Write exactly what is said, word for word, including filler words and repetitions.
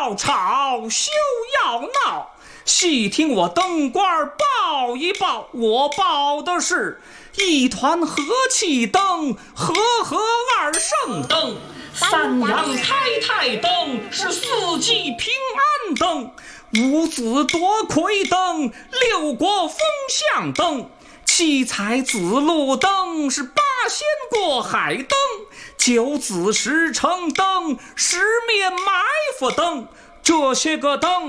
要吵，休要闹。细听我灯官报一报，我报的是一团和气灯，和和二圣灯，三阳开泰灯，是四季平安灯，五子夺魁灯，六国风向灯，七彩紫路灯，是八仙过海灯，九子十城灯，十面埋伏灯，这些个灯